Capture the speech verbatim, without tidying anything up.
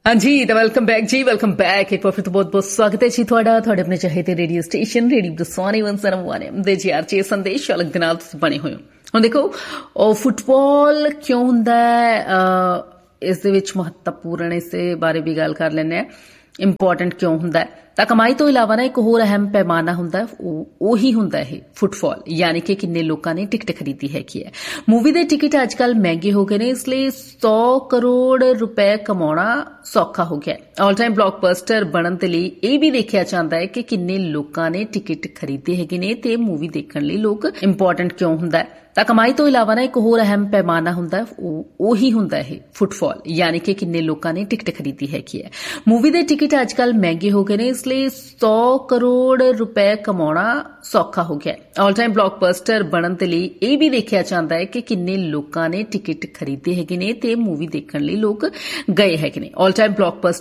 हाँ जी तो welcome back जी welcome back एक बार फिर तो बहुत बहुत स्वागत है जी ਤੁਹਾਡਾ ਤੁਹਾਡੇ ਆਪਣੇ ਚਾਹਤੇ ਰੇਡੀਓ ਸਟੇਸ਼ਨ ਰੇਡੀਓ ਦਸਾਨੀ ਇੱਕ ਸੌ ਇੱਕ ਦੇ ਜੀ ਆਰਚੇ ਸੰਦੇਸ਼ ਅਲੱਗ ਦੇ ਨਾਲ ਤੁਸੀਂ ਬਣੇ ਹੋਏ ਹੋ ਹੁਣ ਦੇਖੋ ਉਹ ਫੁੱਟਬਾਲ ਕਿਉਂ ਹੁੰਦਾ ਹੈ ਇਸ ਦੇ ਵਿੱਚ ਮਹੱਤਵਪੂਰਨ ਇਸ ਦੇ ਬਾਰੇ ਵੀ ਗੱਲ ਕਰ ਲੈਂਦੇ ਆ ਇੰਪੋਰਟੈਂਟ ਕਿਉਂ ਹੁੰਦਾ ਹੈ ਤਾਂ ਕਮਾਈ ਤੋਂ ਇਲਾਵਾ ਨਾ ਇੱਕ ਹੋਰ ਅਹਿਮ ਪੈਮਾਨਾ ਹੁੰਦਾ ਉਹ ਉਹੀ ਹੁੰਦਾ ਇਹ ਫੁੱਟਬਾਲ ਯਾਨੀ ਕਿ ਕਿੰਨੇ ਲੋਕਾਂ ਨੇ ਟਿਕਟ ਖਰੀਦੀ ਹੈਗੀ ਹੈ ਮੂਵੀ ਦੇ ਟਿਕਟ ਅੱਜ ਕੱਲ ਮਹਿੰਗੇ ਹੋ ਗਏ ਨੇ ਇਸ ਲਈ ਸੌ ਕਰੋੜ ਰੁਪਏ ਕਮਾਉਣਾ ਸੌਖਾ ਹੋ ਗਿਆ ਆਲ ਟਾਈਮ ਬਲੌਕਬਸਟਰ ਬਣਨ ਦੇ ਲਈ ਇਹ ਵੀ ਦੇਖਿਆ ਜਾਂਦਾ ਹੈ ਕਿ ਕਿੰਨੇ ਲੋਕਾਂ ਨੇ ਟਿਕਟ ਖਰੀਦੇ ਹੈਗੇ ਨੇ ਤੇ ਮੂਵੀ ਦੇਖਣ ਲਈ ਲੋਕ ਇੰਪੋਰਟੈਂਟ ਕਿਉਂ ਹੁੰਦਾ ਹੈ ਤਾਂ ਕਮਾਈ ਤੋਂ ਇਲਾਵਾ ਨਾ ਇੱਕ ਹੋਰ ਅਹਿਮ ਪੈਮਾਨਾ ਹੁੰਦਾ ਉਹ ਉਹੀ ਹੁੰਦਾ ਇਹ ਫੁੱਟਬਾਲ ਯਾਨੀ ਕਿ ਕਿੰਨੇ ਲੋਕਾਂ ਨੇ ਟਿਕਟ ਖਰੀਦੀ ਹੈਗੀ ਹੈ ਮੂਵੀ ਦੇ ਟਿਕਟ ਅੱਜ ਕੱਲ ਮਹਿੰਗੇ ਹੋ ਗਏ ਨੇ ਇਸ ਲਈ ਸੌ ਕਰੋੜ ਰੁਪਏ ਕਮਾਉਣਾ ਸੌਖਾ ਹੋ ਗਿਆ ਆਲ ਟਾਈਮ ਬਲੌਕਬਸਟਰ ਬਣਨ ਦੇ ਲਈ ਇਹ ਵੀ ਦੇਖਿਆ ਜਾਂਦਾ ਹੈ ਕਿ ਕਿੰਨੇ ਲੋਕਾਂ ਨੇ ਟਿਕਟ ਖਰੀਦੇ ਹੈਗੇ ਨੇ ਤੇ ਮੂਵੀ ਦੇਖਣ ਲਈ ਲੋਕ ਗਏ ਹੈਗੇ ਨੇ ਆਲ ਟਾਈਮ ਬਲੌਕਬਸਟਰ